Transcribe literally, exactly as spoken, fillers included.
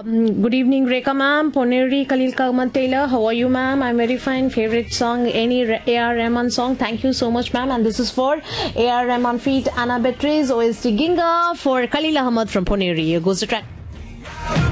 Um, good evening, Rekha ma'am. Poneri Khalil Ahmad Taylor. How are you, ma'am? I'm very fine. Favorite song, any A R Rahman song? Thank you so much, ma'am. And this is for A R Rahman feat Anna Beatriz, O S T Ginga for Khalil Ahmad from Poneri. Here goes the track.